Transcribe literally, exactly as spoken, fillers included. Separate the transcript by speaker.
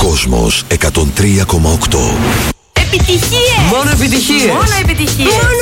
Speaker 1: Κόσμος εκατόν τρία κόμμα οκτώ.
Speaker 2: Επιτυχίες!
Speaker 3: Μόνο επιτυχίες!
Speaker 2: Μόνο επιτυχίες!